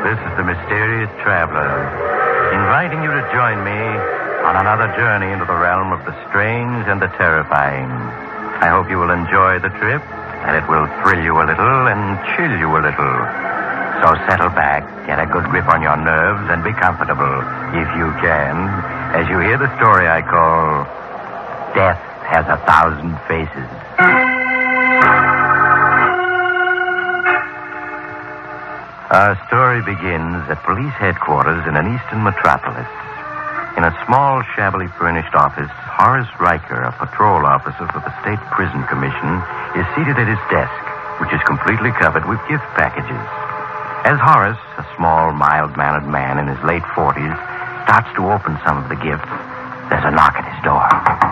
This is the Mysterious Traveler, inviting you to join me on another journey into the realm of the strange and the terrifying. I hope you will enjoy the trip, and it will thrill you a little and chill you a little. So settle back, get a good grip on your nerves, and be comfortable, if you can, as you hear the story I call Death Has 1,000 Faces. Our story begins at police headquarters in an eastern metropolis. In a small, shabbily furnished office, Horace Riker, a patrol officer for the State Prison Commission, is seated at his desk, which is completely covered with gift packages. As Horace, a small, mild-mannered man in his late 40s, starts to open some of the gifts, there's a knock at his door.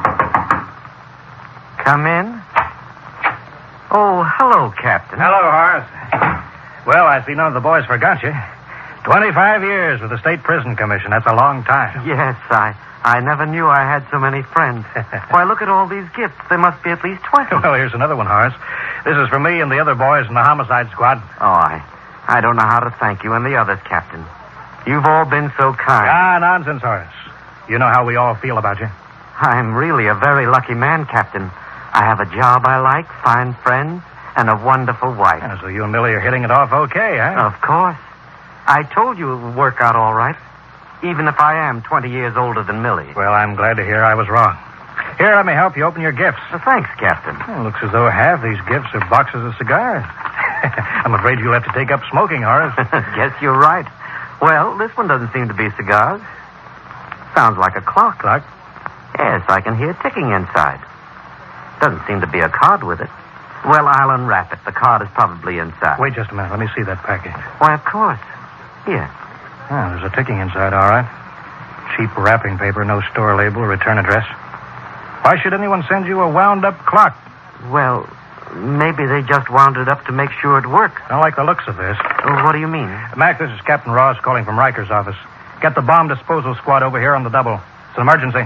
Come in. Oh, hello, Captain. Hello, Horace. Well, I see none of the boys forgot you. 25 years with the State Prison Commission. That's a long time. Yes, I never knew I had so many friends. Why, look at all these gifts. There must be at least 20. Well, here's another one, Horace. This is for me and the other boys in the homicide squad. Oh, I don't know how to thank you and the others, Captain. You've all been so kind. Ah, nonsense, Horace. You know how we all feel about you. I'm really a very lucky man, Captain. I have a job I like, fine friends, and a wonderful wife. Yeah, so you and Millie are hitting it off okay, huh? Of course. I told you it would work out all right, even if I am 20 years older than Millie. Well, I'm glad to hear I was wrong. Here, let me help you open your gifts. Thanks, Captain. Well, looks as though half these gifts are boxes of cigars. I'm afraid you'll have to take up smoking, Horace. Guess you're right. Well, this one doesn't seem to be cigars. Sounds like a clock. Clock? Yes, I can hear ticking inside. Doesn't seem to be a card with it. Well, I'll unwrap it. The card is probably inside. Wait just a minute. Let me see that package. Why, of course. Here. Oh, there's a ticking inside, all right. Cheap wrapping paper, no store label, return address. Why should anyone send you a wound-up clock? Well, maybe they just wound it up to make sure it works. I don't like the looks of this. Oh, what do you mean? Mac, this is Captain Ross calling from Riker's office. Get the bomb disposal squad over here on the double. It's an emergency.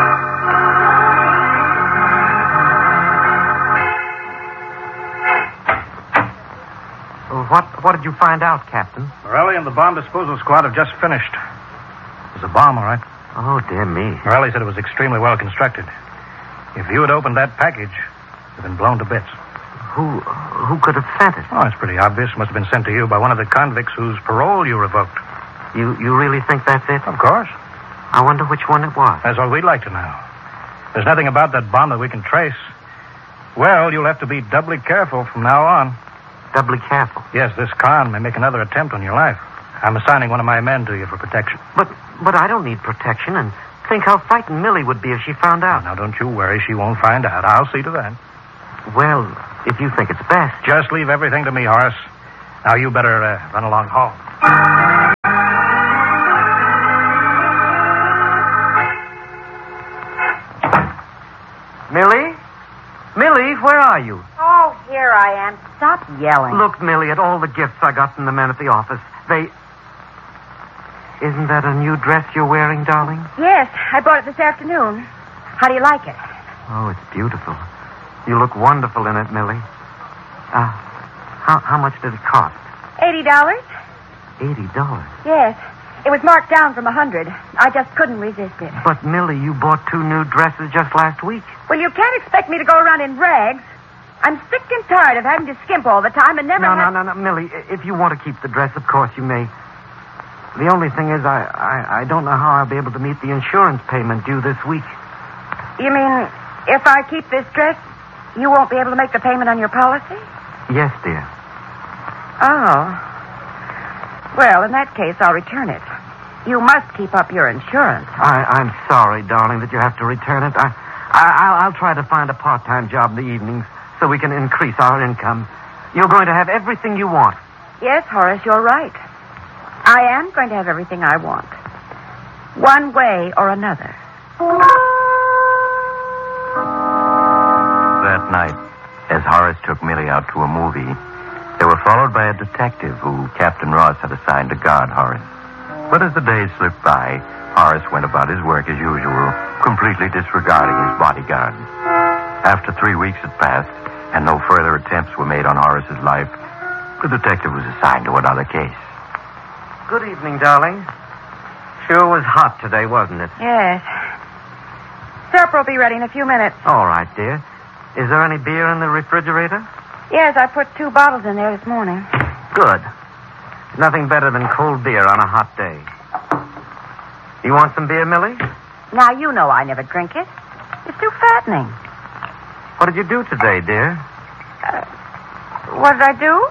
What did you find out, Captain? Morelli and the bomb disposal squad have just finished. It was a bomb, all right. Oh, dear me. Morelli said it was extremely well constructed. If you had opened that package, it would have been blown to bits. Who could have sent it? Oh, it's pretty obvious. It must have been sent to you by one of the convicts whose parole you revoked. You really think that's it? Of course. I wonder which one it was. That's what we'd like to know. There's nothing about that bomb that we can trace. Well, you'll have to be doubly careful from now on. Doubly careful? Yes, this con may make another attempt on your life. I'm assigning one of my men to you for protection. But I don't need protection, and think how frightened Millie would be if she found out. Now, don't you worry. She won't find out. I'll see to that. Well, if you think it's best. Just leave everything to me, Horace. Now, you better run along home. Millie? Millie, where are you? Oh, here I am. Stop yelling. Look, Millie, at all the gifts I got from the men at the office. Isn't that a new dress you're wearing, darling? Yes, I bought it this afternoon. How do you like it? Oh, it's beautiful. You look wonderful in it, Millie. How much did it cost? $80. $80? Yes. It was marked down from 100. I just couldn't resist it. But, Millie, you bought 2 new dresses just last week. Well, you can't expect me to go around in rags. I'm sick and tired of having to skimp all the time and never... No, Millie. If you want to keep the dress, of course you may. The only thing is, I don't know how I'll be able to meet the insurance payment due this week. You mean, if I keep this dress, you won't be able to make the payment on your policy? Yes, dear. Oh. Well, in that case, I'll return it. You must keep up your insurance. I'm sorry, darling, that you have to return it. I'll try to find a part-time job in the evenings so we can increase our income. You're going to have everything you want. Yes, Horace, you're right. I am going to have everything I want. One way or another. That night, as Horace took Millie out to a movie, they were followed by a detective who Captain Ross had assigned to guard Horace. But as the days slipped by, Horace went about his work as usual, completely disregarding his bodyguard. After 3 weeks had passed, and no further attempts were made on Horace's life, the detective was assigned to another case. Good evening, darling. Sure was hot today, wasn't it? Yes. Supper will be ready in a few minutes. All right, dear. Is there any beer in the refrigerator? Yes, I put 2 bottles in there this morning. Good. Nothing better than cold beer on a hot day. You want some beer, Millie? Now, you know I never drink it. It's too fattening. What did you do today, dear? What did I do?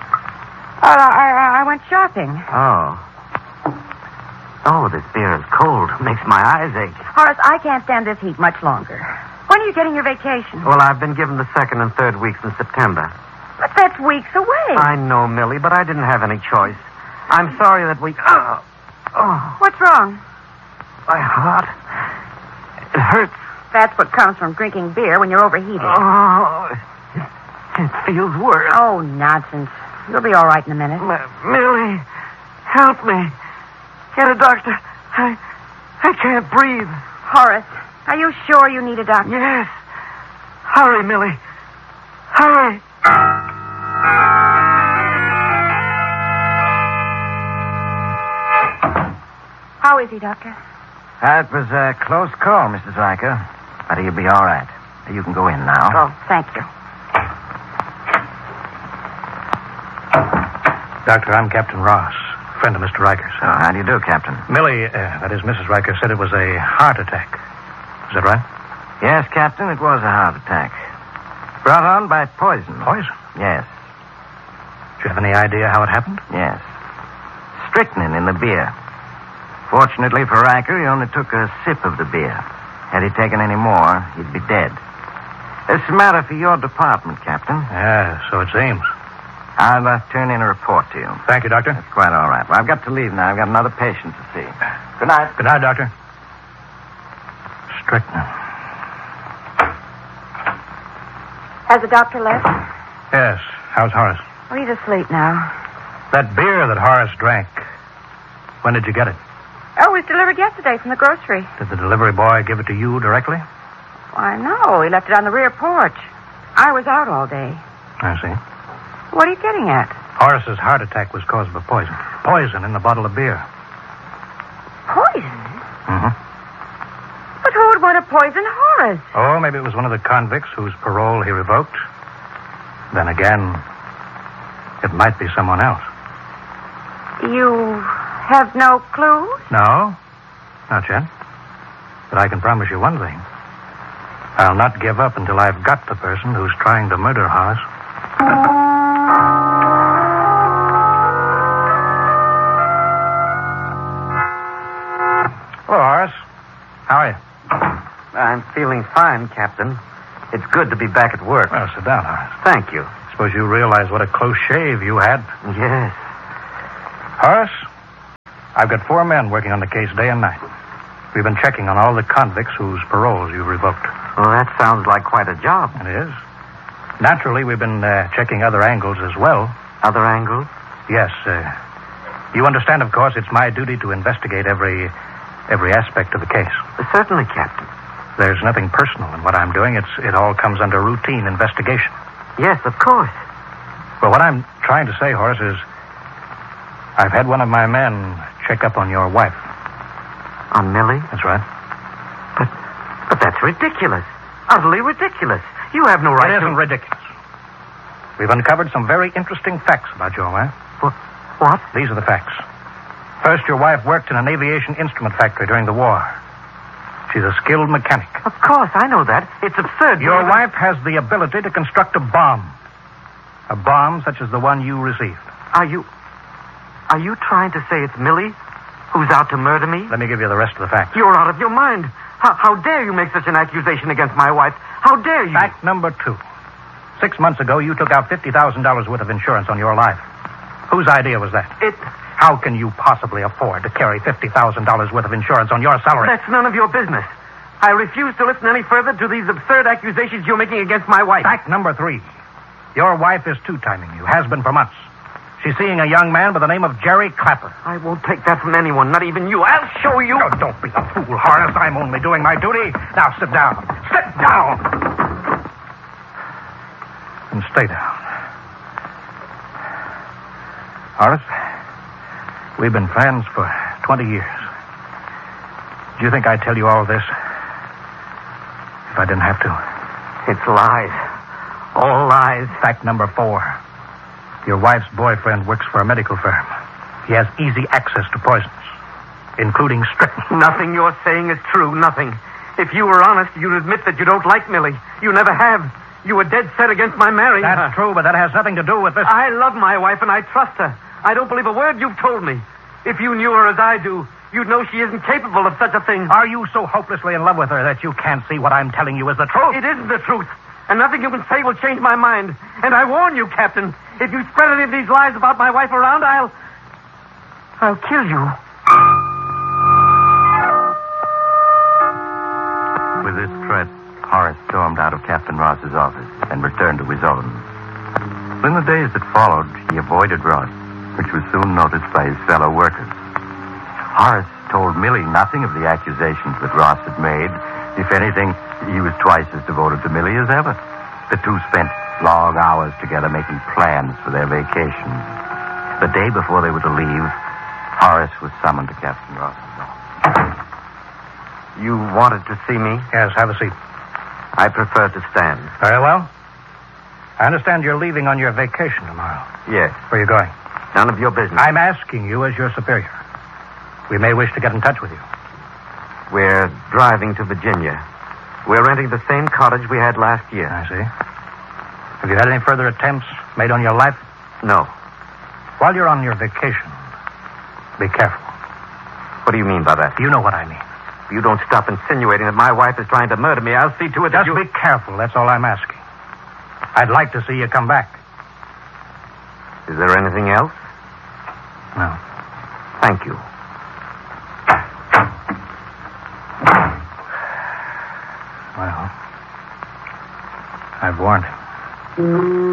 I went shopping. Oh. Oh, this beer is cold. Makes my eyes ache. Horace, I can't stand this heat much longer. When are you getting your vacation? Well, I've been given the 2nd and 3rd weeks in September. But that's weeks away. I know, Millie, but I didn't have any choice. I'm sorry that we... Oh. What's wrong? My heart. It hurts. That's what comes from drinking beer when you're overheated. Oh, it feels worse. Oh, nonsense. You'll be all right in a minute. Millie, help me. Get a doctor. I can't breathe. Horace, are you sure you need a doctor? Yes. Hurry, Millie. Hurry. How is he, Doctor? That was a close call, Mrs. Riker. But he'll be all right. You can go in now. Oh, thank you. Doctor, I'm Captain Ross, friend of Mr. Riker's. So, how do you do, Captain? Millie, that is Mrs. Riker, said it was a heart attack. Is that right? Yes, Captain, it was a heart attack. Brought on by poison. Poison? Yes, Do you have any idea how it happened? yes. Strychnine in the beer. Fortunately for Riker, he only took a sip of the beer. Had he taken any more, he'd be dead. It's a matter for your department, Captain. Yeah, so it seems. I'll turn in a report to you. Thank you, Doctor. That's quite all right. Well, I've got to leave now. I've got another patient to see. Good night. Good night, Doctor. Strychnine. Has the doctor left? Yes. How's Horace? Oh, he's asleep now. That beer that Horace drank, when did you get it? Oh, it was delivered yesterday from the grocery. Did the delivery boy give it to you directly? Why, no. He left it on the rear porch. I was out all day. I see. What are you getting at? Horace's heart attack was caused by poison. Poison in the bottle of beer. Poison? Mm-hmm. But who would want to poison Horace? Oh, maybe it was one of the convicts whose parole he revoked. Then again, it might be someone else. You have no clue? No, not yet. But I can promise you one thing. I'll not give up until I've got the person who's trying to murder Horace. Hello, Horace. How are you? I'm feeling fine, Captain. It's good to be back at work. Well, sit down, Horace. Thank you. Suppose you realize what a close shave you had. Yes. Horace, I've got 4 men working on the case day and night. We've been checking on all the convicts whose paroles you've revoked. Well, that sounds like quite a job. It is. Naturally, we've been checking other angles as well. Other angles? Yes. You understand, of course, it's my duty to investigate every aspect of the case. Certainly, Captain. There's nothing personal in what I'm doing. It all comes under routine investigation. Yes, of course. Well, what I'm trying to say, Horace, is I've had one of my men check up on your wife. On Millie? That's right. But that's ridiculous. Utterly ridiculous. You have no right It isn't ridiculous. We've uncovered some very interesting facts about your wife. What? These are the facts. First, your wife worked in an aviation instrument factory during the war. She's a skilled mechanic. Of course, I know that. It's absurd. Your wife has the ability to construct a bomb. A bomb such as the one you received. Are you trying to say it's Millie who's out to murder me? Let me give you the rest of the facts. You're out of your mind. How dare you make such an accusation against my wife? How dare you? Fact number 2. 6 months ago, you took out $50,000 worth of insurance on your life. Whose idea was that? How can you possibly afford to carry $50,000 worth of insurance on your salary? That's none of your business. I refuse to listen any further to these absurd accusations you're making against my wife. Fact number 3. Your wife is two-timing you, has been for months. She's seeing a young man by the name of Jerry Clapper. I won't take that from anyone, not even you. I'll show you. Oh, don't be a fool, Horace. I'm only doing my duty. Now, sit down. Sit down. And stay down. Horace, We've been friends for 20 years. Do you think I'd tell you all this if I didn't have to? It's lies. All lies. Fact number 4. Your wife's boyfriend works for a medical firm. He has easy access to poisons, including strychnine. Nothing you're saying is true. Nothing. If you were honest, you'd admit that you don't like Millie. You never have. You were dead set against my marrying her. That's true, but that has nothing to do with this. I love my wife and I trust her. I don't believe a word you've told me. If you knew her as I do, you'd know she isn't capable of such a thing. Are you so hopelessly in love with her that you can't see what I'm telling you is the truth? It isn't the truth. And nothing you can say will change my mind. And I warn you, Captain, if you spread any of these lies about my wife around, I'll kill you. With this threat, Horace stormed out of Captain Ross's office and returned to his own. In the days that followed, he avoided Ross, which was soon noticed by his fellow workers. Horace told Millie nothing of the accusations that Ross had made. If anything, he was twice as devoted to Millie as ever. The two spent long hours together making plans for their vacation. The day before they were to leave, Horace was summoned to Captain Ross's office. You wanted to see me? Yes, have a seat. I prefer to stand. Very well. I understand you're leaving on your vacation tomorrow. Yes. Where are you going? None of your business. I'm asking you as your superior. We may wish to get in touch with you. We're driving to Virginia. We're renting the same cottage we had last year. I see. Have you had any further attempts made on your life? No. While you're on your vacation, be careful. What do you mean by that? You know what I mean. If you don't stop insinuating that my wife is trying to murder me, I'll see to it that Just be careful, that's all I'm asking. I'd like to see you come back. Is there anything else? No. Thank you. Well, I've warned him.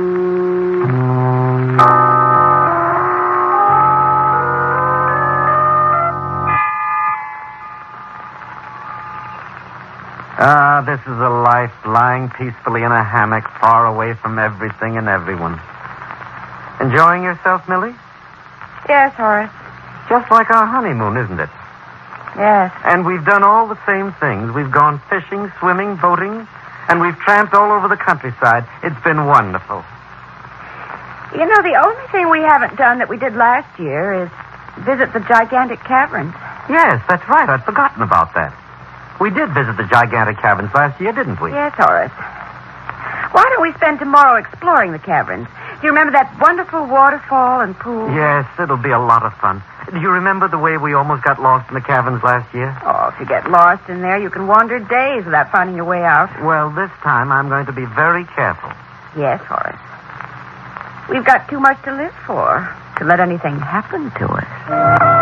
This is a life lying peacefully in a hammock far away from everything and everyone. Enjoying yourself, Millie? Yes, Horace. Just like our honeymoon, isn't it? Yes. And we've done all the same things. We've gone fishing, swimming, boating, and we've tramped all over the countryside. It's been wonderful. You know, the only thing we haven't done that we did last year is visit the gigantic caverns. Yes, that's right. I'd forgotten about that. We did visit the gigantic caverns last year, didn't we? Yes, Horace. Why don't we spend tomorrow exploring the caverns? Do you remember that wonderful waterfall and pool? Yes, it'll be a lot of fun. Do you remember the way we almost got lost in the caverns last year? Oh, if you get lost in there, you can wander days without finding your way out. Well, this time I'm going to be very careful. Yes, Horace. We've got too much to live for to let anything happen to us.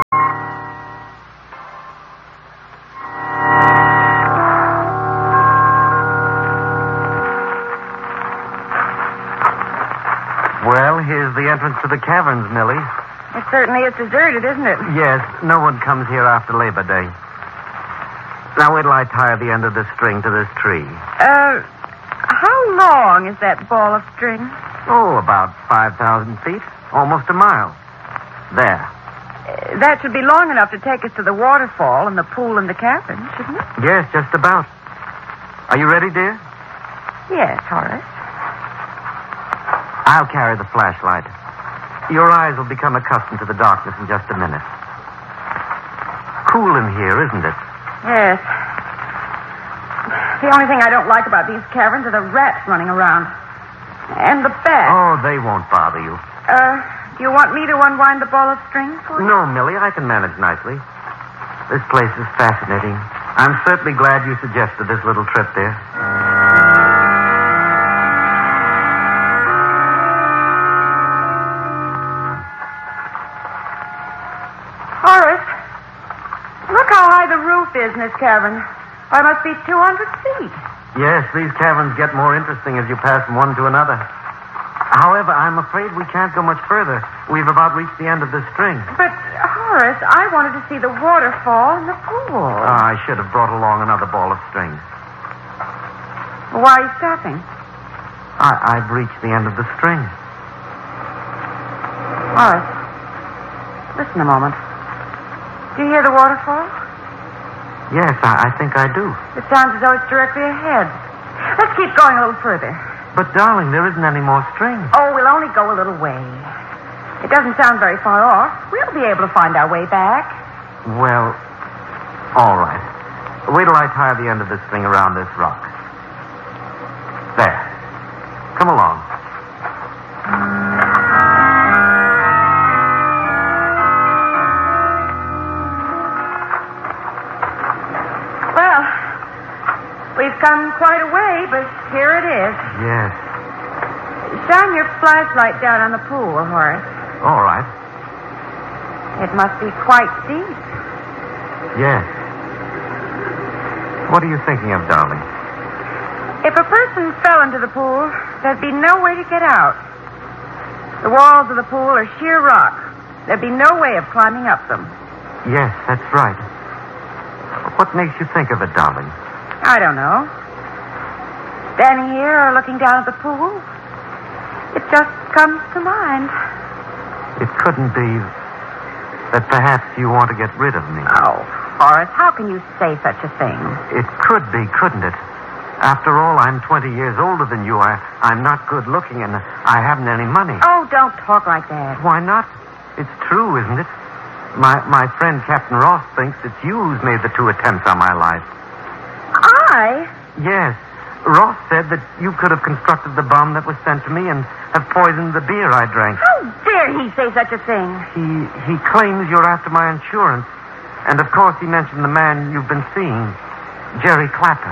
Well, here's the entrance to the caverns, Millie. It certainly is deserted, isn't it? Yes, no one comes here after Labor Day. Now, wait till I tie the end of this string to this tree. How long is that ball of string? Oh, about 5,000 feet. Almost a mile. There. That should be long enough to take us to the waterfall and the pool and the cabin, shouldn't it? Yes, just about. Are you ready, dear? Yes, Horace. I'll carry the flashlight. Your eyes will become accustomed to the darkness in just a minute. Cool in here, isn't it? Yes. The only thing I don't like about these caverns are the rats running around. And the bats. Oh, they won't bother you. Do you want me to unwind the ball of string for you? No, Millie, I can manage nicely. This place is fascinating. I'm certainly glad you suggested this little trip there. Horace, look how high the roof is in this cavern. Why, it must be 200 feet. Yes, these caverns get more interesting as you pass from one to another. However, I'm afraid we can't go much further. We've about reached the end of this string. But, Horace, I wanted to see the waterfall and the pool. I should have brought along another ball of string. Why are you stopping? I've reached the end of the string. Horace, Listen a moment. Do you hear the waterfall? Yes, I think I do. It sounds as though it's directly ahead. Let's keep going a little further. But, darling, there isn't any more string. Oh, we'll only go a little way. It doesn't sound very far off. We'll be able to find our way back. Well, all right. Wait till I tie the end of this string around this rock. There. Come along. Well, we've come quite a way, but here it is. Yes. Shine your flashlight down on the pool, Horace. All right. It must be quite deep. Yes. What are you thinking of, darling? If a person fell into the pool, there'd be no way to get out. The walls of the pool are sheer rock. There'd be no way of climbing up them. Yes, that's right. What makes you think of it, darling? I don't know. Standing here or looking down at the pool, it just comes to mind. It couldn't be that perhaps you want to get rid of me. Oh, Horace, how can you say such a thing? It could be, couldn't it? After all, I'm 20 years older than you. I'm not good looking, and I haven't any money. Oh, don't talk like that. Why not? It's true, isn't it? My friend Captain Ross thinks it's you who's made the 2 attempts on my life. I? Yes. Ross said that you could have constructed the bomb that was sent to me and have poisoned the beer I drank. How dare he say such a thing? He claims you're after my insurance. And, of course, he mentioned the man you've been seeing, Jerry Clapper.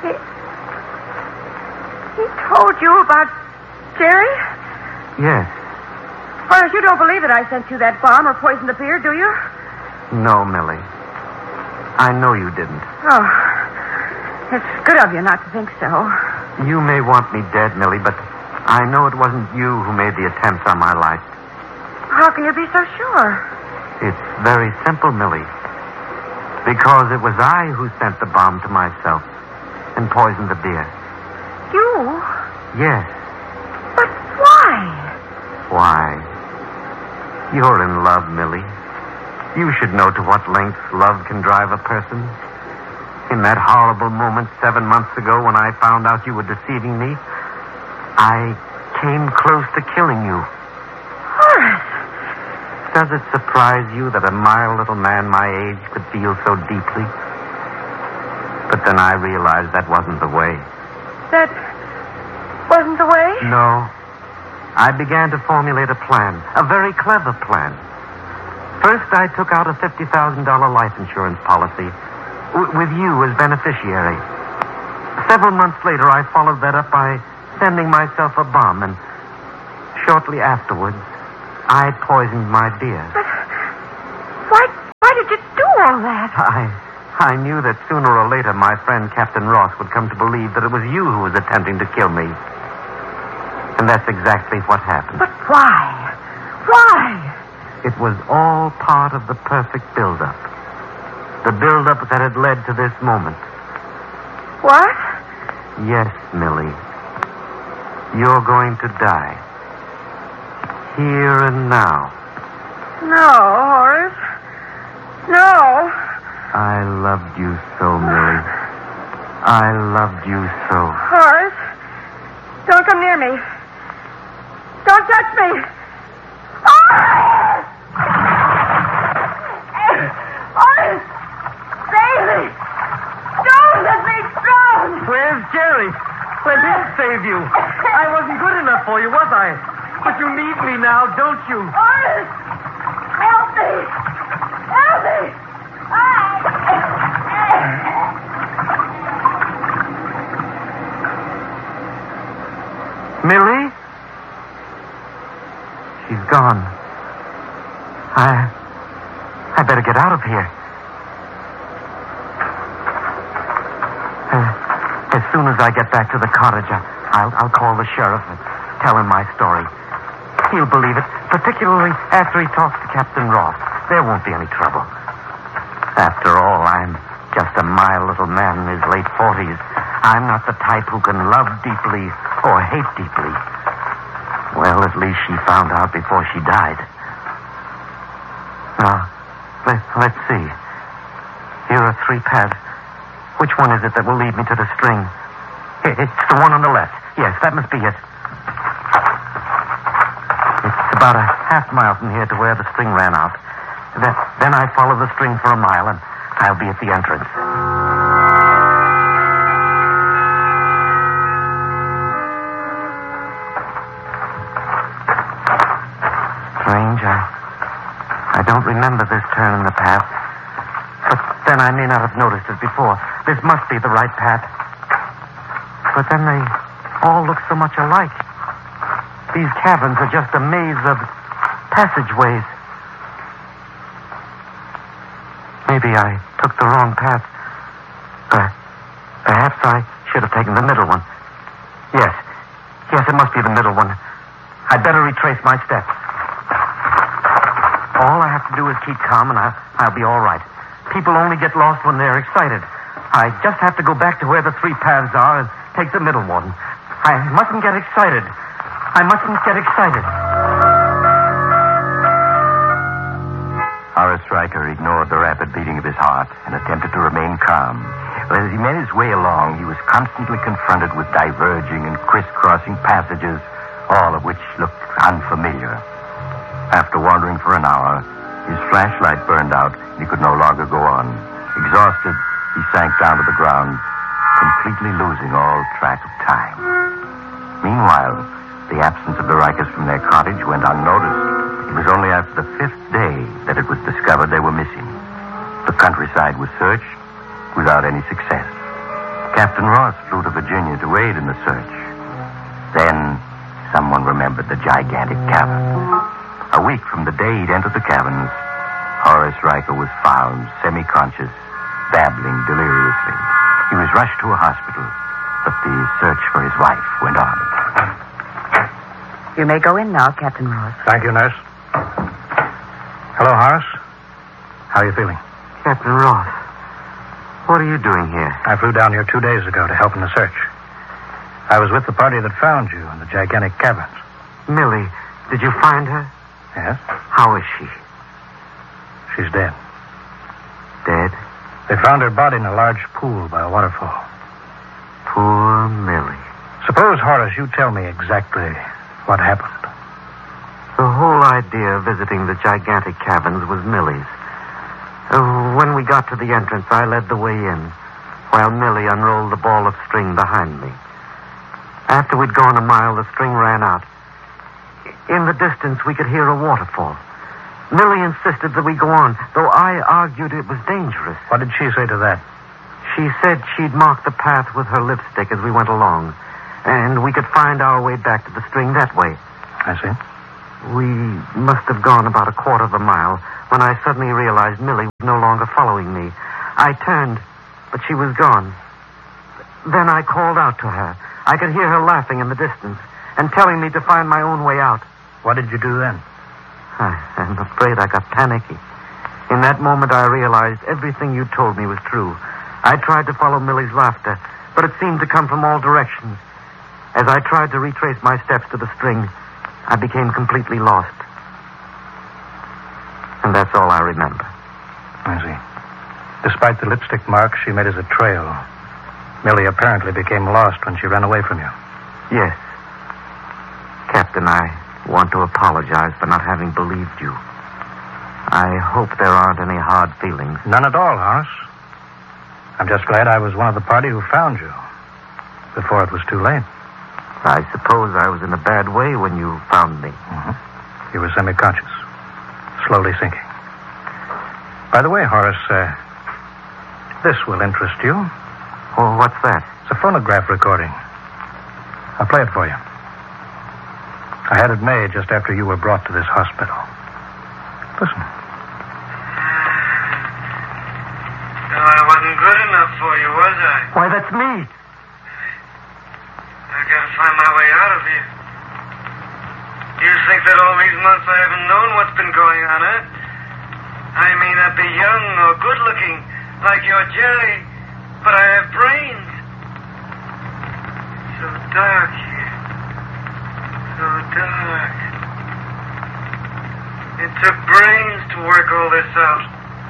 He told you about Jerry? Yes. Horace, you don't believe that I sent you that bomb or poisoned the beer, do you? No, Millie. I know you didn't. Oh, it's good of you not to think so. You may want me dead, Millie, but I know it wasn't you who made the attempts on my life. How can you be so sure? It's very simple, Millie. Because it was I who sent the bomb to myself and poisoned the beer. You? Yes. But why? Why? You're in love, Millie. You should know to what lengths love can drive a person. In that horrible moment 7 months ago when I found out you were deceiving me, I came close to killing you. Horace! Does it surprise you that a mild little man my age could feel so deeply? But then I realized that wasn't the way. That wasn't the way? No. I began to formulate a plan, a very clever plan. First, I took out a $50,000 life insurance policy with you as beneficiary. Several months later, I followed that up by sending myself a bomb, and shortly afterwards, I poisoned my beer. But why did you do all that? I knew that sooner or later my friend Captain Ross would come to believe that it was you who was attempting to kill me. And that's exactly what happened. But why? Why? It was all part of the perfect build-up. The build-up that had led to this moment. What? Yes, Millie. You're going to die. Here and now. No, Horace. No. I loved you so, Millie. I loved you so. Horace, don't come near me. Don't touch me. Horace! Horace! Save me! Don't let me drown! Where's Jerry? When did he save you? I wasn't good enough for you, was I? But you need me now, don't you? Horace! Help me! Help me! Millie? She's gone. I better get out of here. As soon as I get back to the cottage, I'll call the sheriff and tell him my story. He'll believe it, particularly after he talks to Captain Ross. There won't be any trouble. After all, I'm just a mild little man in his late 40s. I'm not the type who can love deeply or hate deeply. Well, at least she found out before she died. Let's see. Here are 3 paths. Which one is it that will lead me to the string? It's the one on the left. Yes, that must be it. It's about a half mile from here to where the string ran out. Then I follow the string for a mile, and I'll be at the entrance. Strange. I don't remember this turn in the path. But then I may not have noticed it before. This must be the right path. But then they all look so much alike. These cabins are just a maze of passageways. Maybe I took the wrong path. Perhaps I should have taken the middle one. Yes, it must be the middle one. I'd better retrace my steps. All I have to do is keep calm, and I'll be all right. People only get lost when they're excited. I just have to go back to where the 3 paths are and take the middle one. I mustn't get excited. Horace Riker ignored the rapid beating of his heart and attempted to remain calm. But as he made his way along, he was constantly confronted with diverging and crisscrossing passages, all of which looked unfamiliar. After wandering for an hour, his flashlight burned out, and he could no longer go on. Exhausted, he sank down to the ground, completely losing all track of time. Meanwhile, the absence of the Rikers from their cottage went unnoticed. It was only after the 5th day that it was discovered they were missing. The countryside was searched without any success. Captain Ross flew to Virginia to aid in the search. Then, someone remembered the gigantic cabin. A week from the day he'd entered the cabins, Horace Riker was found semi-conscious, babbling deliriously. He was rushed to a hospital, but the search for his wife went on. You may go in now, Captain Ross. Thank you, nurse. Hello, Horace. How are you feeling? Captain Ross, what are you doing here? I flew down here 2 days ago to help in the search. I was with the party that found you in the gigantic cabins. Millie, did you find her? Yes? How is she? She's dead. Dead? They found her body in a large pool by a waterfall. Poor Millie. Suppose, Horace, you tell me exactly what happened. The whole idea of visiting the gigantic cabins was Millie's. When we got to the entrance, I led the way in, while Millie unrolled the ball of string behind me. After we'd gone a mile, the string ran out. In the distance, we could hear a waterfall. Millie insisted that we go on, though I argued it was dangerous. What did she say to that? She said she'd mark the path with her lipstick as we went along, and we could find our way back to the string that way. I see. We must have gone about a quarter of a mile when I suddenly realized Millie was no longer following me. I turned, but she was gone. Then I called out to her. I could hear her laughing in the distance and telling me to find my own way out. What did you do then? I'm afraid I got panicky. In that moment, I realized everything you told me was true. I tried to follow Millie's laughter, but it seemed to come from all directions. As I tried to retrace my steps to the string, I became completely lost. And that's all I remember. I see. Despite the lipstick marks she made as a trail, Millie apparently became lost when she ran away from you. Yes. Captain, I want to apologize for not having believed you. I hope there aren't any hard feelings. None at all, Horace. I'm just glad I was one of the party who found you before it was too late. I suppose I was in a bad way when you found me. Mm-hmm. You were semi-conscious, slowly sinking. By the way, Horace, this will interest you. Oh, what's that? It's a phonograph recording. I'll play it for you. I had it made just after you were brought to this hospital. Listen. No, I wasn't good enough for you, was I? Why, that's me. I gotta find my way out of here. You think that all these months I haven't known what's been going on, huh? I may not be young or good-looking like your Jerry, but I have brains. So dark here. So dark. It took brains to work all this out.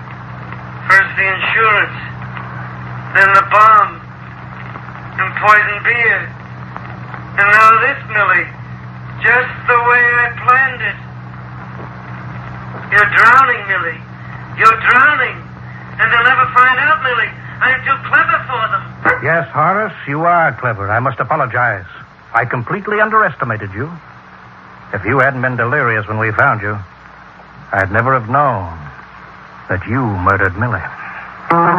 First the insurance, then the bomb, and poison beer. And now this, Millie. Just the way I planned it. You're drowning, Millie. You're drowning. And they'll never find out, Millie. I'm too clever for them. Yes, Horace, you are clever. I must apologize. I completely underestimated you. If you hadn't been delirious when we found you, I'd never have known that you murdered Millie.